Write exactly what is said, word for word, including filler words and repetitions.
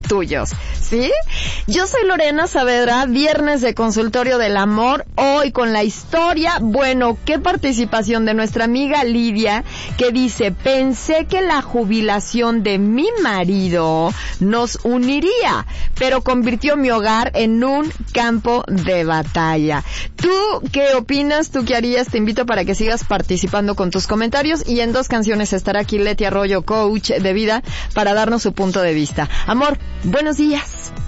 tuyos, ¿sí? Yo soy Lorena Saavedra, viernes de Consultorio del Amor, hoy con la historia, bueno, qué participación de nuestra amiga Lidia, que dice, pensé que la jubilación de mi marido nos uniría, pero convirtió mi hogar en un campo de batalla. ¿Tú qué opinas? ¿Tú qué harías? Te invito para que sigas participando con tus comentarios, y en dos canciones estará aquí Leti Arroyo, coach de vida, para darnos su punto de vista. Amor, buenos días.